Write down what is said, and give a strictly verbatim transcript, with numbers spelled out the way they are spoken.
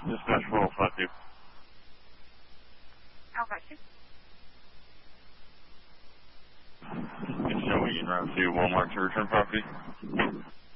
Dispatch four oh five two. Alpha two. Can you show me en route to Walmart to return property?